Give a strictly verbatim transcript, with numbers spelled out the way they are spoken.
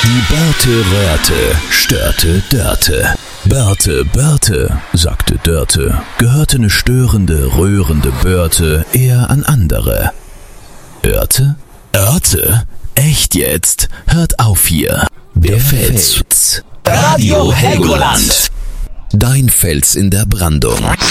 Die Börte-Röhrte störte Dörte. Börte, Börte, sagte Dörte, gehörte ne störende, rührende Börte eher an andere. Örte? Örte? Echt jetzt? Hört auf hier. Der Fels. Radio Helgoland. Dein Fels in der Brandung.